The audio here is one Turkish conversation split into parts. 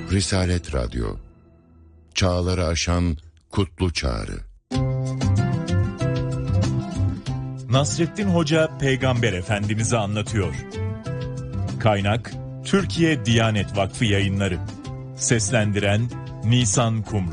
Risalet Radyo, çağları aşan kutlu çağrı. Nasrettin Hoca Peygamber Efendimiz'i anlatıyor. Kaynak Türkiye Diyanet Vakfı Yayınları. Seslendiren Nisan Kumru.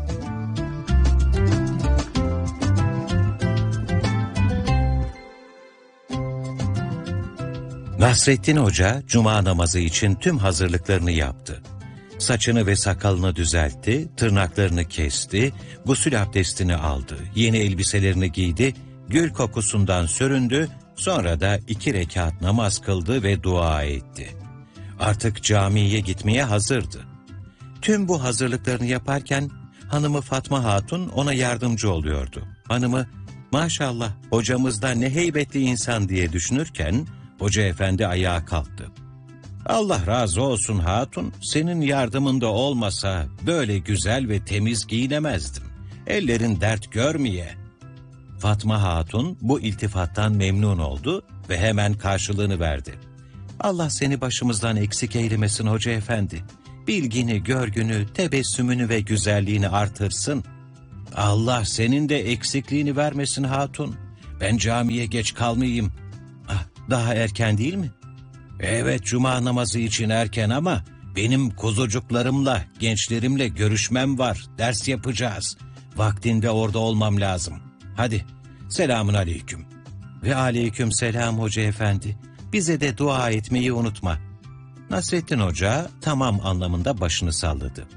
Nasrettin Hoca cuma namazı için tüm hazırlıklarını yaptı. Saçını ve sakalını düzeltti, tırnaklarını kesti, gusül abdestini aldı, yeni elbiselerini giydi, gül kokusundan süründü, sonra da 2 rekat namaz kıldı ve dua etti. Artık camiye gitmeye hazırdı. Tüm bu hazırlıklarını yaparken hanımı Fatma Hatun ona yardımcı oluyordu. Hanımı, maşallah hocamız da ne heybetli insan diye düşünürken, Hoca Efendi ayağa kalktı. Allah razı olsun hatun, senin yardımında olmasa böyle güzel ve temiz giyinemezdim. Ellerin dert görmeye. Fatma Hatun bu iltifattan memnun oldu ve hemen karşılığını verdi. Allah seni başımızdan eksik eylemesin Hoca Efendi. Bilgini, görgünü, tebessümünü ve güzelliğini artırsın. Allah senin de eksikliğini vermesin hatun. Ben camiye geç kalmayayım. Daha erken değil mi? Evet, cuma namazı için erken ama benim kuzucuklarımla, gençlerimle görüşmem var, ders yapacağız. Vaktinde orada olmam lazım. Hadi, selamun aleyküm. Ve aleyküm selam Hoca Efendi. Bize de dua etmeyi unutma. Nasrettin Hoca tamam anlamında başını salladı.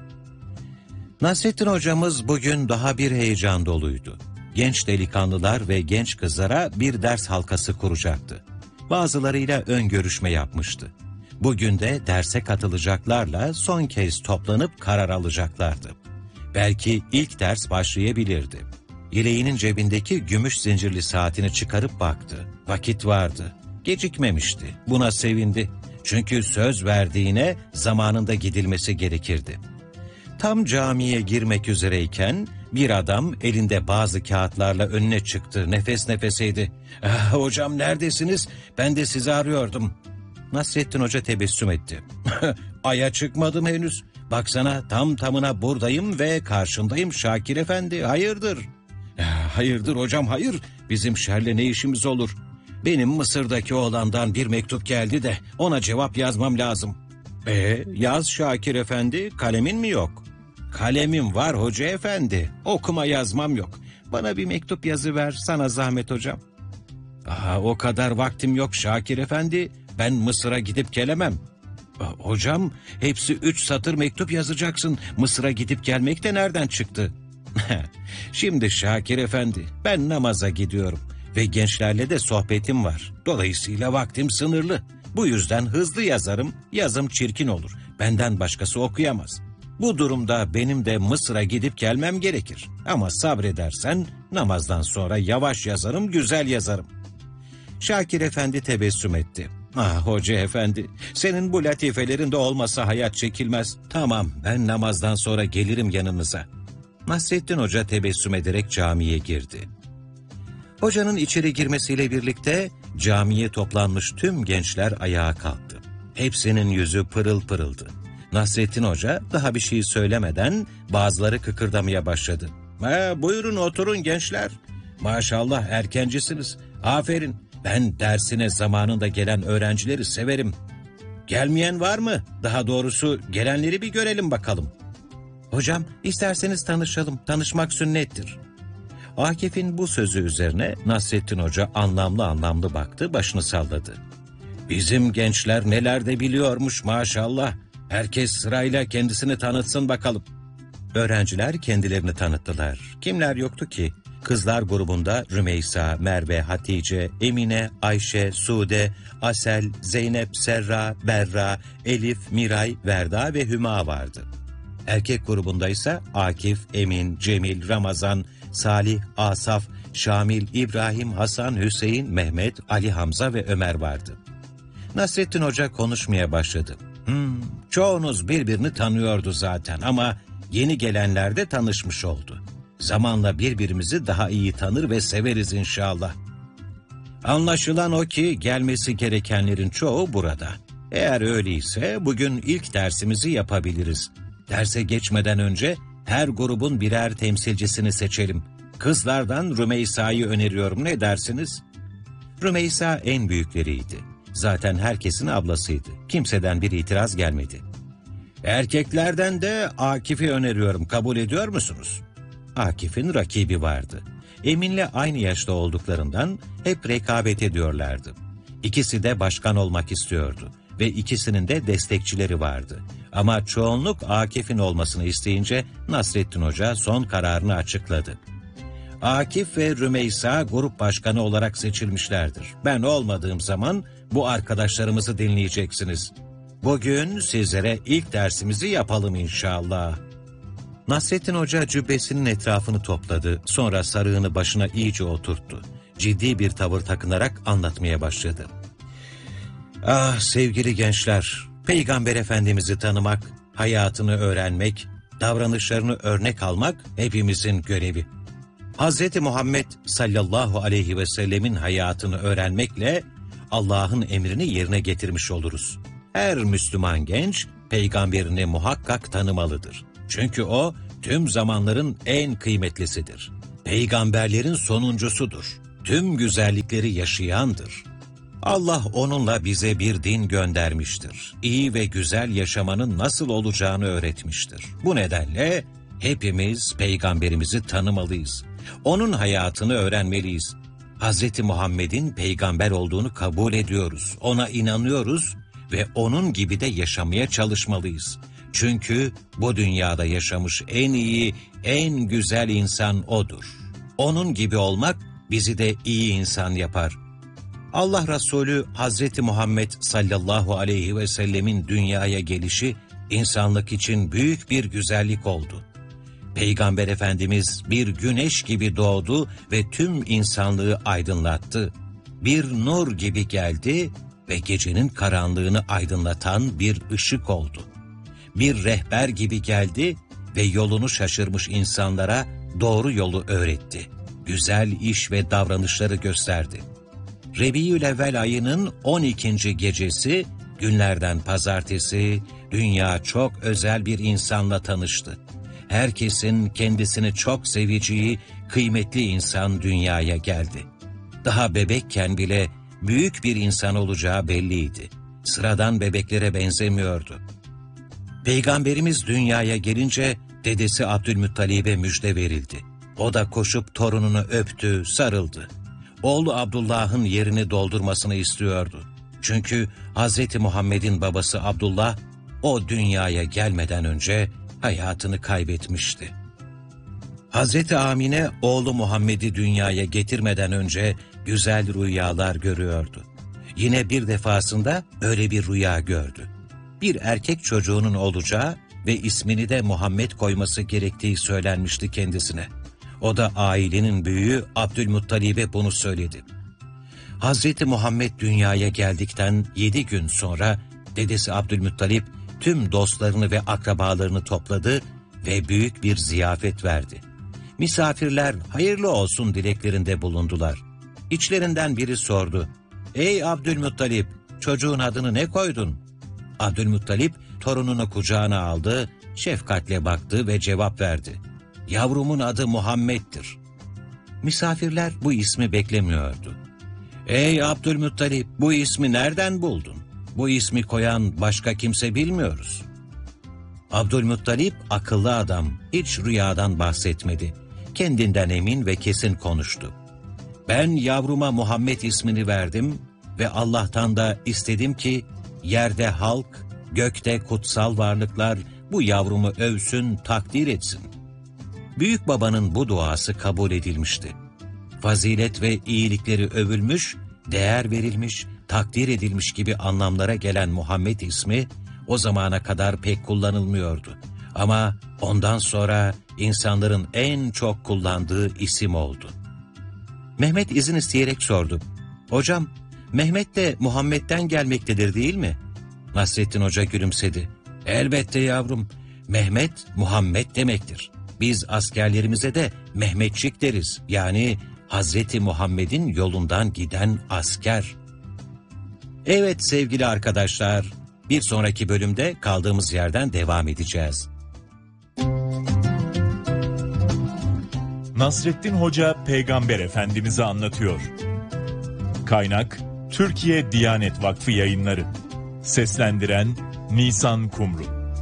Nasrettin Hocamız bugün daha bir heyecan doluydu. Genç delikanlılar ve genç kızlara bir ders halkası kuracaktı. Bazılarıyla ön görüşme yapmıştı. Bugün de derse katılacaklarla son kez toplanıp karar alacaklardı. Belki ilk ders başlayabilirdi. Yeleğinin cebindeki gümüş zincirli saatini çıkarıp baktı. Vakit vardı. Gecikmemişti. Buna sevindi. Çünkü söz verdiğine zamanında gidilmesi gerekirdi. Tam camiye girmek üzereyken bir adam elinde bazı kağıtlarla önüne çıktı. Nefes nefeseydi. Hocam neredesiniz? Ben de sizi arıyordum. Nasrettin Hoca tebessüm etti. Aya çıkmadım henüz. Baksana tam tamına buradayım ve karşındayım Şakir Efendi. Hayırdır? Hayırdır hocam, hayır. Bizim şerle ne işimiz olur? Benim Mısır'daki oğlandan bir mektup geldi de ona cevap yazmam lazım. Yaz Şakir Efendi, kalemin mi yok? Kalemim var Hoca Efendi, okuma yazmam yok. Bana bir mektup yazıver, sana zahmet hocam. O kadar vaktim yok Şakir Efendi, ben Mısır'a gidip gelemem. Hocam, hepsi 3 satır mektup yazacaksın, Mısır'a gidip gelmek de nereden çıktı? Şimdi Şakir Efendi, ben namaza gidiyorum ve gençlerle de sohbetim var. Dolayısıyla vaktim sınırlı. Bu yüzden hızlı yazarım, yazım çirkin olur. Benden başkası okuyamaz. Bu durumda benim de Mısır'a gidip gelmem gerekir. Ama sabredersen namazdan sonra yavaş yazarım, güzel yazarım. Şakir Efendi tebessüm etti. Hoca Efendi, senin bu latifelerin de olmasa hayat çekilmez. Tamam, ben namazdan sonra gelirim yanınıza. Nasrettin Hoca tebessüm ederek camiye girdi. Hocanın içeri girmesiyle birlikte camiye toplanmış tüm gençler ayağa kalktı. Hepsinin yüzü pırıl pırıldı. Nasrettin Hoca daha bir şey söylemeden bazıları kıkırdamaya başladı. Buyurun oturun gençler. Maşallah erkencisiniz. Aferin. Ben dersine zamanında gelen öğrencileri severim. Gelmeyen var mı? Daha doğrusu gelenleri bir görelim bakalım. Hocam isterseniz tanışalım. Tanışmak sünnettir. Akif'in bu sözü üzerine Nasrettin Hoca anlamlı baktı, başını salladı. Bizim gençler neler de biliyormuş maşallah. Herkes sırayla kendisini tanıtsın bakalım. Öğrenciler kendilerini tanıttılar. Kimler yoktu ki? Kızlar grubunda Rümeysa, Merve, Hatice, Emine, Ayşe, Sude, Asel, Zeynep, Serra, Berra, Elif, Miray, Verda ve Hüma vardı. Erkek grubunda ise Akif, Emin, Cemil, Ramazan, Salih, Asaf, Şamil, İbrahim, Hasan, Hüseyin, Mehmet, Ali Hamza ve Ömer vardı. Nasrettin Hoca konuşmaya başladı. Çoğunuz birbirini tanıyordu zaten ama yeni gelenler de tanışmış oldu. Zamanla birbirimizi daha iyi tanır ve severiz inşallah. Anlaşılan o ki gelmesi gerekenlerin çoğu burada. Eğer öyleyse bugün ilk dersimizi yapabiliriz. Derse geçmeden önce her grubun birer temsilcisini seçelim. Kızlardan Rümeysa'yı öneriyorum, ne dersiniz? Rümeysa en büyükleriydi. Zaten herkesin ablasıydı. Kimseden bir itiraz gelmedi. Erkeklerden de Akif'i öneriyorum, kabul ediyor musunuz? Akif'in rakibi vardı. Emin'le aynı yaşta olduklarından hep rekabet ediyorlardı. İkisi de başkan olmak istiyordu ve ikisinin de destekçileri vardı. Ama çoğunluk Akif'in olmasını isteyince Nasrettin Hoca son kararını açıkladı. Akif ve Rümeysa grup başkanı olarak seçilmişlerdir. Ben olmadığım zaman bu arkadaşlarımızı dinleyeceksiniz. Bugün sizlere ilk dersimizi yapalım inşallah. Nasrettin Hoca cübbesinin etrafını topladı, sonra sarığını başına iyice oturttu. Ciddi bir tavır takınarak anlatmaya başladı. Ah sevgili gençler, Peygamber Efendimiz'i tanımak, hayatını öğrenmek, davranışlarını örnek almak hepimizin görevi. Hz. Muhammed sallallahu aleyhi ve sellemin hayatını öğrenmekle Allah'ın emrini yerine getirmiş oluruz. Her Müslüman genç peygamberini muhakkak tanımalıdır. Çünkü o tüm zamanların en kıymetlisidir. Peygamberlerin sonuncusudur. Tüm güzellikleri yaşayandır. Allah onunla bize bir din göndermiştir. İyi ve güzel yaşamanın nasıl olacağını öğretmiştir. Bu nedenle hepimiz peygamberimizi tanımalıyız. Onun hayatını öğrenmeliyiz. Hz. Muhammed'in peygamber olduğunu kabul ediyoruz. Ona inanıyoruz ve onun gibi de yaşamaya çalışmalıyız. Çünkü bu dünyada yaşamış en iyi, en güzel insan O'dur. Onun gibi olmak bizi de iyi insan yapar. Allah Resulü Hazreti Muhammed sallallahu aleyhi ve sellemin dünyaya gelişi insanlık için büyük bir güzellik oldu. Peygamber Efendimiz bir güneş gibi doğdu ve tüm insanlığı aydınlattı. Bir nur gibi geldi ve gecenin karanlığını aydınlatan bir ışık oldu. Bir rehber gibi geldi ve yolunu şaşırmış insanlara doğru yolu öğretti. Güzel iş ve davranışları gösterdi. Rebiülevvel ayının 12. gecesi, günlerden pazartesi, dünya çok özel bir insanla tanıştı. Herkesin kendisini çok seveceği kıymetli insan dünyaya geldi. Daha bebekken bile büyük bir insan olacağı belliydi. Sıradan bebeklere benzemiyordu. Peygamberimiz dünyaya gelince dedesi Abdülmuttalib'e müjde verildi. O da koşup torununu öptü, sarıldı. Oğlu Abdullah'ın yerini doldurmasını istiyordu. Çünkü Hz. Muhammed'in babası Abdullah o dünyaya gelmeden önce hayatını kaybetmişti. Hz. Amine oğlu Muhammed'i dünyaya getirmeden önce güzel rüyalar görüyordu. Yine bir defasında öyle bir rüya gördü. Bir erkek çocuğunun olacağı ve ismini de Muhammed koyması gerektiği söylenmişti kendisine. O da ailenin büyüğü Abdülmuttalib'e bunu söyledi. Hazreti Muhammed dünyaya geldikten 7 gün sonra dedesi Abdülmuttalib tüm dostlarını ve akrabalarını topladı ve büyük bir ziyafet verdi. Misafirler hayırlı olsun dileklerinde bulundular. İçlerinden biri sordu. "Ey Abdülmuttalib, çocuğun adını ne koydun?" Abdülmuttalib torununu kucağına aldı, şefkatle baktı ve cevap verdi. "Yavrumun adı Muhammed'dir." Misafirler bu ismi beklemiyordu. "Ey Abdülmuttalib, bu ismi nereden buldun? Bu ismi koyan başka kimse bilmiyoruz." Abdülmuttalib akıllı adam, hiç rüyadan bahsetmedi. Kendinden emin ve kesin konuştu. "Ben yavruma Muhammed ismini verdim ve Allah'tan da istedim ki yerde halk, gökte kutsal varlıklar bu yavrumu övsün, takdir etsin." Büyük babanın bu duası kabul edilmişti. Fazilet ve iyilikleri övülmüş, değer verilmiş, takdir edilmiş gibi anlamlara gelen Muhammed ismi o zamana kadar pek kullanılmıyordu. Ama ondan sonra insanların en çok kullandığı isim oldu. Mehmet izin isteyerek sordu. "Hocam, Mehmet de Muhammed'den gelmektedir değil mi?" Nasrettin Hoca gülümsedi. "Elbette yavrum, Mehmet Muhammed demektir. Biz askerlerimize de Mehmetçik deriz. Yani Hazreti Muhammed'in yolundan giden asker." Evet sevgili arkadaşlar, bir sonraki bölümde kaldığımız yerden devam edeceğiz. Nasrettin Hoca Peygamber Efendimiz'i anlatıyor. Kaynak Türkiye Diyanet Vakfı Yayınları. Seslendiren Nisan Kumru.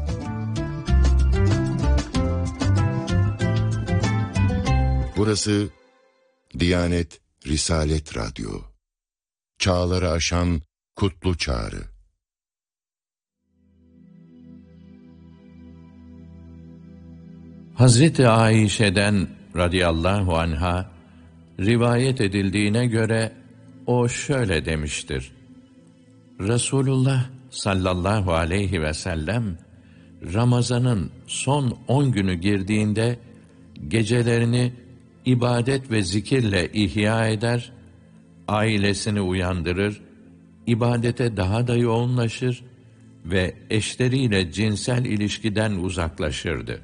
Burası Diyanet Risalet Radyo. Çağları aşan kutlu çağrı. Hazreti Ayşe'den radıyallahu anha rivayet edildiğine göre o şöyle demiştir: Resulullah sallallahu aleyhi ve sellem Ramazan'ın son 10 günü girdiğinde gecelerini ibadet ve zikirle ihya eder, ailesini uyandırır, ibadete daha da yoğunlaşır ve eşleriyle cinsel ilişkiden uzaklaşırdı.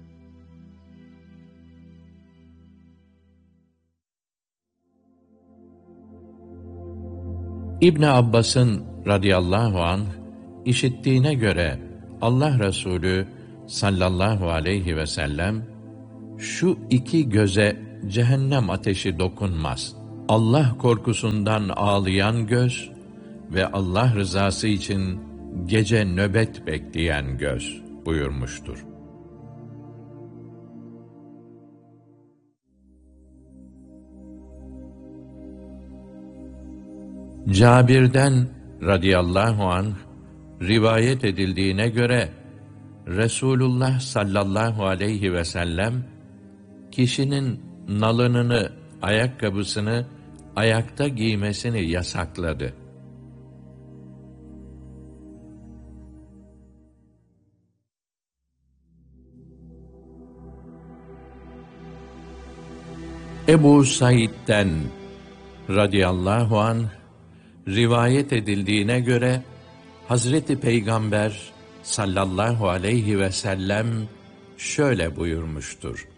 İbn Abbas'ın radıyallahu anh işittiğine göre Allah Resulü sallallahu aleyhi ve sellem şu iki göze cehennem ateşi dokunmaz: Allah korkusundan ağlayan göz ve Allah rızası için gece nöbet bekleyen göz buyurmuştur. Cabir'den radıyallahu anh rivayet edildiğine göre Resulullah sallallahu aleyhi ve sellem kişinin nalınını, ayakkabısını ayakta giymesini yasakladı. Ebu Said'den radıyallahu anh rivayet edildiğine göre Hazreti Peygamber sallallahu aleyhi ve sellem şöyle buyurmuştur: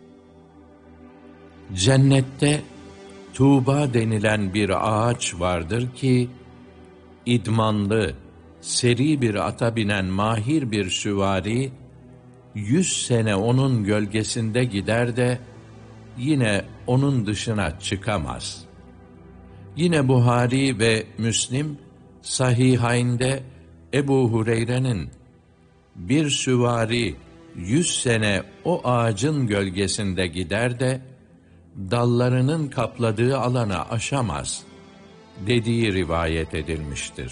Cennette Tuğba denilen bir ağaç vardır ki, idmanlı, seri bir ata binen mahir bir süvari, 100 sene onun gölgesinde gider de, yine onun dışına çıkamaz. Yine Buhari ve Müslim, Sahihayn'de Ebu Hureyre'nin, bir süvari 100 sene o ağacın gölgesinde gider de, dallarının kapladığı alana aşamaz dediği rivayet edilmiştir.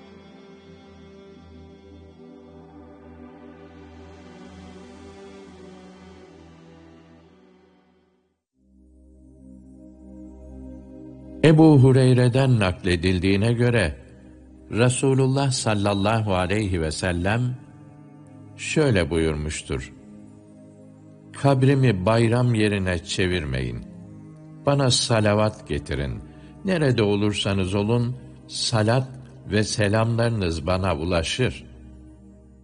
Ebu Hureyre'den nakledildiğine göre Resulullah sallallahu aleyhi ve sellem şöyle buyurmuştur: Kabrimi bayram yerine çevirmeyin. Bana salavat getirin. Nerede olursanız olun, salat ve selamlarınız bana ulaşır.